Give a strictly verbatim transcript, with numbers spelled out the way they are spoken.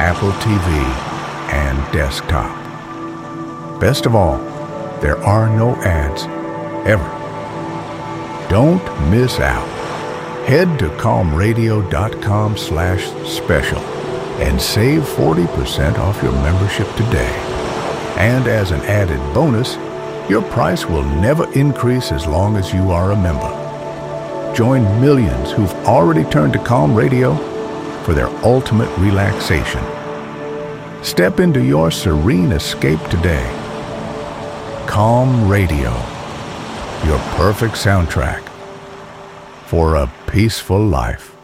Apple T V, and desktop. Best of all, there are no ads, ever. Don't miss out. Head to calmradio.com slash special and save forty percent off your membership today. And as an added bonus, your price will never increase as long as you are a member. Join millions who've already turned to Calm Radio for their ultimate relaxation. Step into your serene escape today. Calm Radio, your perfect soundtrack for a peaceful life.